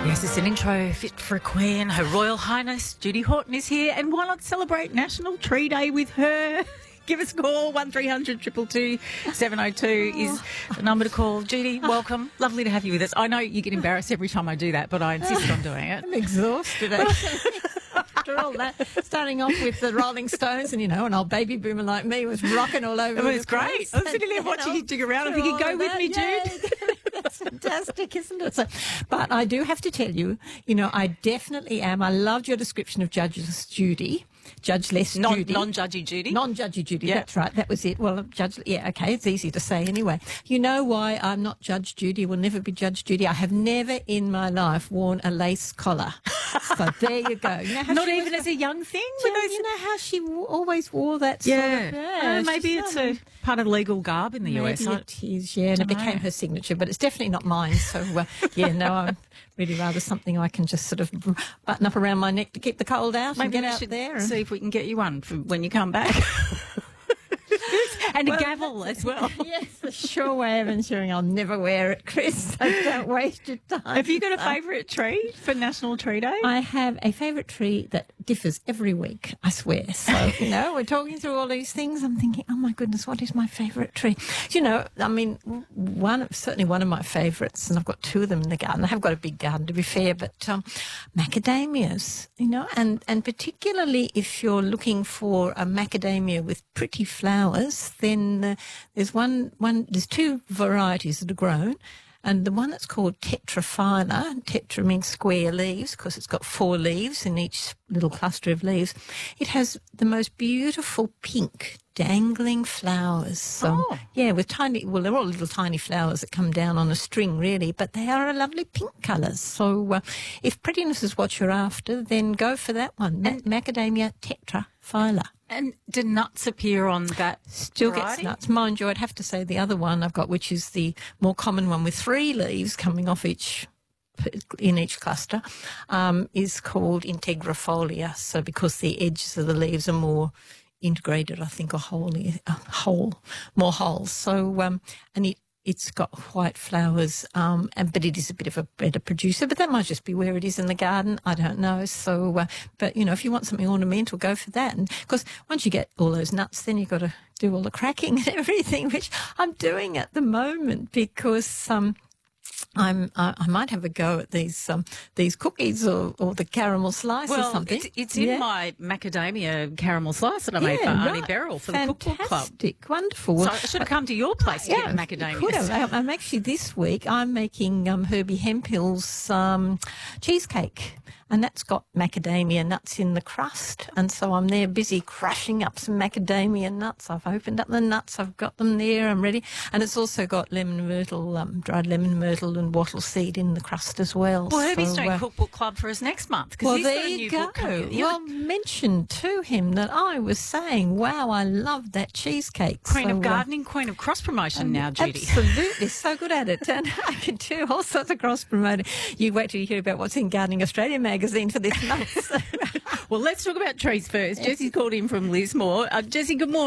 Yes, it's an intro fit for a queen. Her Royal Highness Judy Horton is here, and why not celebrate National Tree Day with her? Give us a call, 1300 222 702 is the number to call. Judy, welcome. Lovely to have you with us. I know you get embarrassed every time I do that, but I insist on doing it. I'm exhausted, actually. After all that, starting off with the Rolling Stones and, an old baby boomer like me was rocking all over. It was great. I was sitting there watching you dig around. If you could go with me, Jude. That's fantastic, isn't it? So, but I do have to tell you, I definitely am. I loved your description of Judgeless Judy. Judgeless Judy. Non-judgy Judy. Non-judgy Judy, Yeah. That's right. That was it. Well, okay, it's easy to say anyway. You know why I'm not Judge Judy, will never be Judge Judy? I have never in my life worn a lace collar. So there you go. Not even as a young thing? You know how she always wore that sort of... maybe it's a part of legal garb in the US. Maybe it is, and it became her signature, but it's definitely not mine. So, I'm really rather something I can just sort of button up around my neck to keep the cold out and get out there. See if we can get you one for when you come back. And a gavel as well. Yes, a sure way of ensuring I'll never wear it, Chris. So don't waste your time. Have you got a favourite tree for National Tree Day? I have a favourite tree that differs every week, I swear. So, we're talking through all these things. I'm thinking, oh, my goodness, what is my favourite tree? Certainly one of my favourites, and I've got two of them in the garden. I have got a big garden, to be fair, but macadamias, and particularly if you're looking for a macadamia with pretty flowers, then there's two varieties that are grown. And the one that's called tetraphylla, tetra means square leaves because it's got 4 leaves in each little cluster of leaves. It has the most beautiful pink dangling flowers. So, with they're all little tiny flowers that come down on a string really, but they are a lovely pink colour. So if prettiness is what you're after, then go for that one, Macadamia tetraphylla. And do nuts appear on that? Still variety? Gets nuts. Mind you, I'd have to say the other one I've got, which is the more common one with 3 leaves coming off in each cluster, is called integrifolia. So because the edges of the leaves are more integrated, I think, or more whole. So, and it's got white flowers, but it is a bit of a better producer. But that might just be where it is in the garden. I don't know. So, but, if you want something ornamental, go for that. And because once you get all those nuts, then you've got to do all the cracking and everything, which I'm doing at the moment because I might have a go at these cookies or the caramel slice or something. It's in my macadamia caramel slice that I made for Arnie Beryl for the Cookbook Club. Fantastic, wonderful. So I should have come to your place to get macadamia. Could have. I'm actually this week I'm making Herbie Hemphill's cheesecake. And that's got macadamia nuts in the crust. And so I'm there busy crushing up some macadamia nuts. I've opened up the nuts. I've got them there. I'm ready. And it's also got lemon myrtle, dried lemon myrtle and wattle seed in the crust as well. Well, Herbie's doing Cookbook Club for us next month. Well, he's there got a new you go. book coming. Well, mention to him that I was saying, wow, I love that cheesecake. Queen of gardening, queen of cross-promotion now, Judy. Absolutely. So good at it. And I can do all sorts of cross-promoting. You wait till you hear about what's in Gardening Australia magazine for this month. Well, let's talk about trees first. Jesse's called in from Lismore. Jesse, good morning.